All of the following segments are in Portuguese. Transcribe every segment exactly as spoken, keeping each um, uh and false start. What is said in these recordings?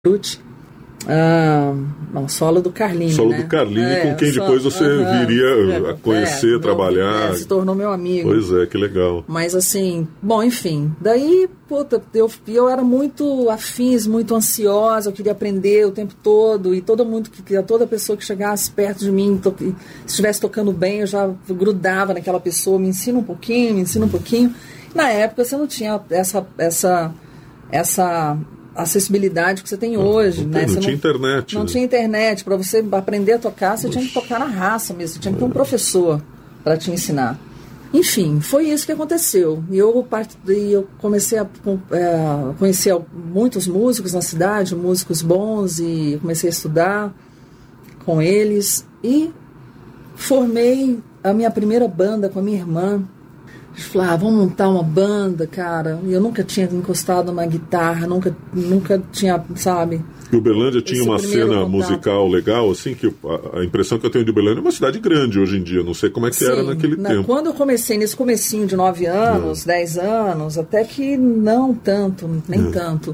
Ah, não, solo do Carlinho, Solo né? do Carlinho, é, com quem só, depois você uh-huh, viria a conhecer, é, trabalhar. Meu, é, se tornou meu amigo. Pois é, que legal. Mas assim, bom, enfim, daí, puta, eu, eu era muito afins, muito ansiosa, eu queria aprender o tempo todo, e todo mundo, que toda pessoa que chegasse perto de mim, to, se estivesse tocando bem, eu já grudava naquela pessoa, me ensina um pouquinho, me ensina um pouquinho. Na época você não tinha essa, essa, essa acessibilidade que você tem hoje, não, né? Não, você não tinha não, internet. Não né? tinha internet. Para você aprender a tocar, você Oxe. tinha que tocar na raça mesmo, você tinha que ter um professor para te ensinar. Enfim, foi isso que aconteceu. E eu, eu comecei a é, conhecer muitos músicos na cidade, músicos bons, e comecei a estudar com eles. E formei a minha primeira banda com a minha irmã. A gente falou, ah, vamos montar uma banda, cara. E eu nunca tinha encostado numa guitarra, nunca, nunca tinha, sabe... E Uberlândia tinha uma cena contato. musical legal, assim, que a, a impressão que eu tenho de Uberlândia é uma cidade grande hoje em dia, não sei como é que Sim, era naquele na, tempo. Quando eu comecei, nesse comecinho de nove anos, dez anos, até que não tanto, nem é. tanto.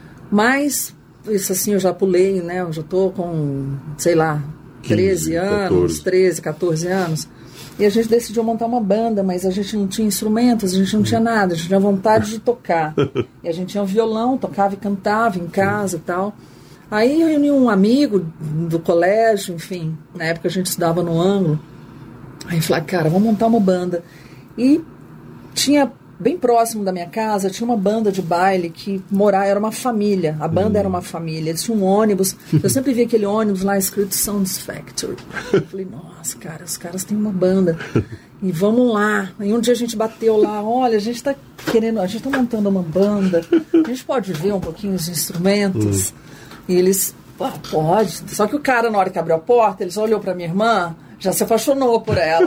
Mas, isso assim, eu já pulei, né, eu já tô com, sei lá, treze quinze, anos, quatorze. treze, quatorze anos. E a gente decidiu montar uma banda, mas a gente não tinha instrumentos, a gente não tinha nada, a gente tinha vontade de tocar. E a gente tinha um violão, tocava e cantava em casa e tal. Aí eu reuni um amigo do colégio, enfim, na época a gente estudava no Ângulo. Aí eu falei, cara, vamos montar uma banda. E tinha, bem próximo da minha casa, tinha uma banda de baile que morava, era uma família, a banda hum. era uma família, eles tinham um ônibus, eu sempre vi aquele ônibus lá escrito Sounds Factory. Eu falei, nossa, cara, os caras têm uma banda, e vamos lá. Aí um dia a gente bateu lá, olha, a gente tá querendo, a gente tá montando uma banda, a gente pode ver um pouquinho os instrumentos? Hum. E eles, ah, pode, só que o cara, na hora que abriu a porta, ele só olhou pra minha irmã, já se apaixonou por ela,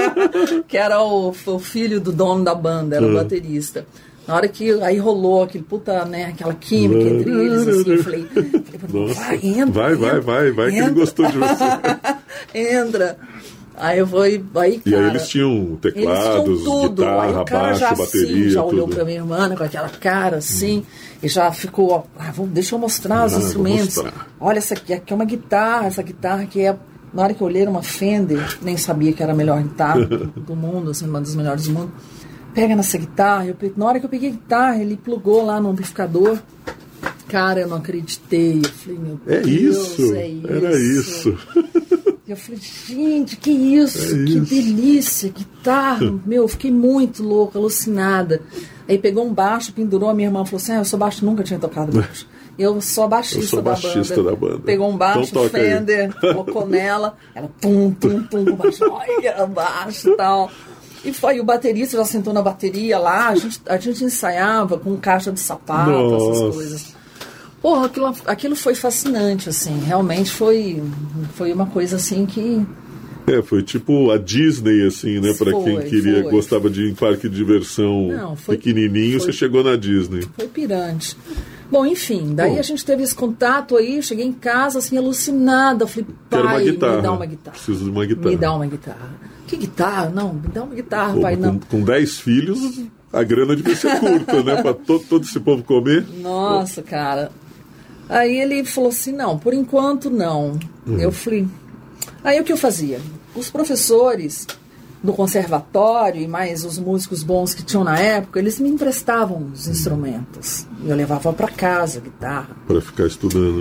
que era o, o filho do dono da banda, era o baterista. Na hora que aí rolou aquele puta, né, aquela química entre eles, assim, eu falei, falei vai, entra, vai, vai, entra, vai, vai, que ele gostou de você. Entra. Aí eu fui, aí, cara, e aí eles tinham teclados, eles tinham tudo. guitarra, aí o cara baixo, já, bateria, assim, já olhou tudo. pra minha irmã, né, com aquela cara assim, hum. e já ficou, ó, ah, vamos, deixa eu mostrar os ah, instrumentos. Olha, essa aqui, aqui é uma guitarra, essa guitarra que é, na hora que eu olhei era uma Fender, nem sabia que era a melhor guitarra do, do mundo, assim, uma das melhores do mundo. Pega nessa guitarra, eu, na hora que eu peguei a guitarra, ele plugou lá no amplificador. Cara, eu não acreditei. Eu falei, meu é Deus, isso, é isso. Era isso. Eu falei, gente, que isso, é que isso. delícia, guitarra. Meu, eu fiquei muito louca, alucinada. Aí pegou um baixo, pendurou, a minha irmã falou assim, ah, eu sou baixo, nunca tinha tocado baixo. Eu sou a baixista, eu sou baixista da, banda. da banda. Pegou um baixo, então, Fender, colocou nela, ela tum, tum, tum, com baixo, olha, baixo e tal. E foi, o baterista já sentou na bateria lá, a gente, a gente ensaiava com caixa de sapato, Nossa. essas coisas. Porra, aquilo, aquilo foi fascinante, assim, realmente foi, foi uma coisa assim que... É, foi tipo a Disney, assim, né, pra foi, quem queria, foi. gostava de ir em parque de diversão Não, foi, pequenininho, foi, você chegou na Disney. Foi pirante. Bom, enfim, daí Bom, a gente teve esse contato aí, cheguei em casa, assim, alucinada, eu falei, pai, me dá uma guitarra. Preciso de uma guitarra. Me dá uma guitarra. Que guitarra? Não, me dá uma guitarra, Pô, pai, com, não. Com dez filhos, a grana devia ser curta, né, pra todo, todo esse povo comer. Nossa, cara... Aí ele falou assim, não, por enquanto não. Uhum. Eu falei... Aí o que eu fazia? Os professores do conservatório e mais os músicos bons que tinham na época, eles me emprestavam os instrumentos. Eu levava para casa a guitarra. Para ficar estudando.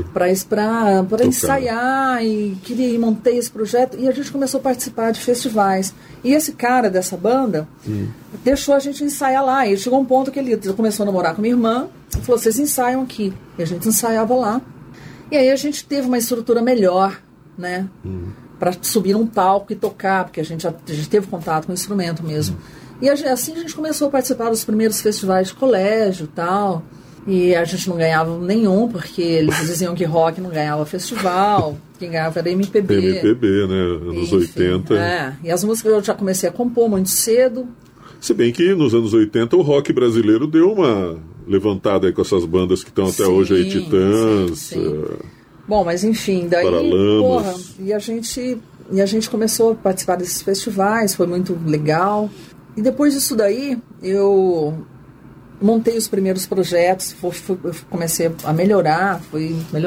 Para ensaiar e queria e montei esse projeto. E a gente começou a participar de festivais. E esse cara dessa banda hum. deixou a gente ensaiar lá. E chegou um ponto que ele começou a namorar com minha irmã. Ele falou, vocês ensaiam aqui. E a gente ensaiava lá. E aí a gente teve uma estrutura melhor, né? Hum. Para subir num palco e tocar, porque a gente, a, a gente teve contato com o instrumento mesmo. Hum. E a, assim a gente começou a participar dos primeiros festivais de colégio e tal. E a gente não ganhava nenhum, porque eles diziam que rock não ganhava festival. Quem ganhava era M P B. M P B, né? Anos Enfim, oitenta. É. E as músicas eu já comecei a compor muito cedo. Se bem que nos anos oitenta o rock brasileiro deu uma levantada aí com essas bandas que estão até sim, hoje aí, Titãs... Sim, sim. Uh, Bom, mas enfim, daí, porra, e a gente, e a gente começou a participar desses festivais, foi muito legal. E depois disso daí, eu montei os primeiros projetos, foi, foi, eu comecei a melhorar, fui melhorando.